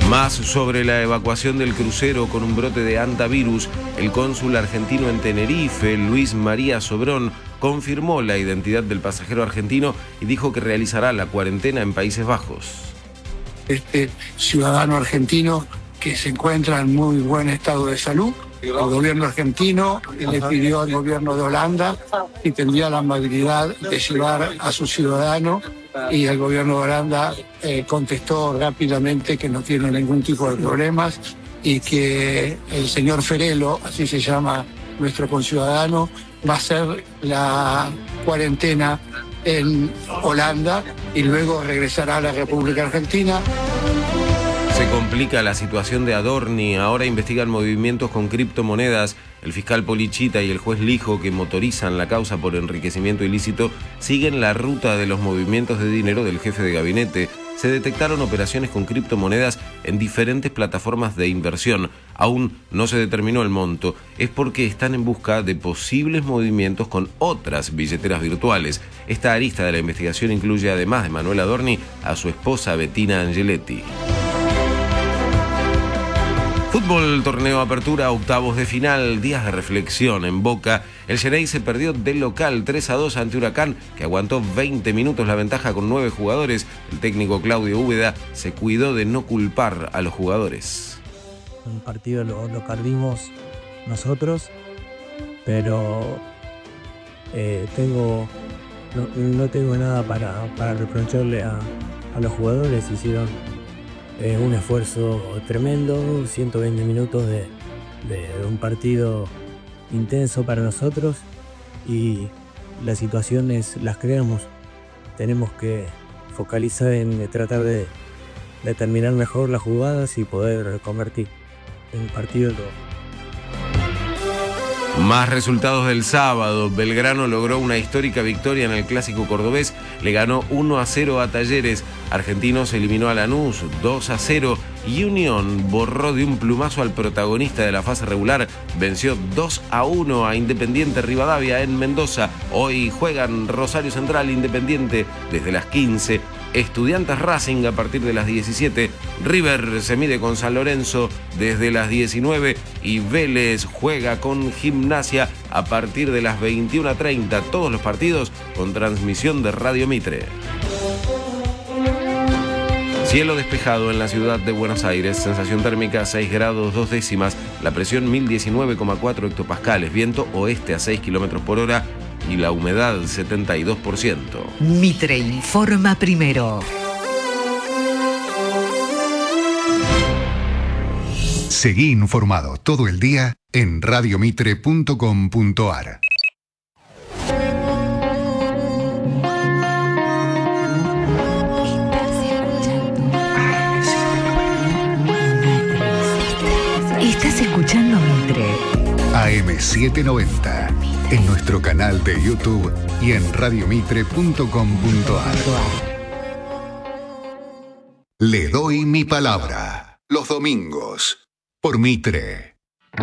Más sobre la evacuación del crucero con un brote de hantavirus, el cónsul argentino en Tenerife, Luis María Sobrón, confirmó la identidad del pasajero argentino y dijo que realizará la cuarentena en Países Bajos. Este ciudadano argentino que se encuentra en muy buen estado de salud. El gobierno argentino le pidió al gobierno de Holanda si tendría la amabilidad de llevar a su ciudadano, y el gobierno de Holanda contestó rápidamente que no tiene ningún tipo de problemas y que el señor Ferelo, así se llama nuestro conciudadano, va a hacer la cuarentena en Holanda y luego regresará a la República Argentina. Se complica la situación de Adorni. Ahora investigan movimientos con criptomonedas. El fiscal Polichita y el juez Lijo, que motorizan la causa por enriquecimiento ilícito, siguen la ruta de los movimientos de dinero del jefe de gabinete. Se detectaron operaciones con criptomonedas en diferentes plataformas de inversión. Aún no se determinó el monto. Es porque están en busca de posibles movimientos con otras billeteras virtuales. Esta arista de la investigación incluye, además de Manuel Adorni, a su esposa Bettina Angeletti. Fútbol, torneo Apertura, octavos de final, días de reflexión en Boca. El Xerei se perdió del local 3-2 ante Huracán, que aguantó 20 minutos la ventaja con 9 jugadores. El técnico Claudio Úbeda se cuidó de no culpar a los jugadores. El partido lo perdimos nosotros, pero no tengo nada para reprocharle a los jugadores. Hicieron un esfuerzo tremendo, 120 minutos de un partido intenso para nosotros, y las situaciones las creamos. Tenemos que focalizar en tratar de terminar mejor las jugadas y poder convertir en partido todo. Más resultados del sábado. Belgrano logró una histórica victoria en el Clásico Cordobés. Le ganó 1-0 a Talleres. Argentinos eliminó a Lanús 2-0. Y Unión borró de un plumazo al protagonista de la fase regular. Venció 2-1 a Independiente Rivadavia en Mendoza. Hoy juegan Rosario Central Independiente desde las 15. Estudiantes Racing a partir de las 17. River se mide con San Lorenzo desde las 19. Y Vélez juega con Gimnasia a partir de las 21:30. Todos los partidos con transmisión de Radio Mitre. Cielo despejado en la ciudad de Buenos Aires, sensación térmica 6 grados 2 décimas, la presión 1019,4 hectopascales, viento oeste a 6 kilómetros por hora y la humedad 72%. Mitre informa primero. Seguí informado todo el día en radiomitre.com.ar. Estás escuchando Mitre. AM790, en nuestro canal de YouTube y en radiomitre.com.ar. Le doy mi palabra, los domingos, por Mitre.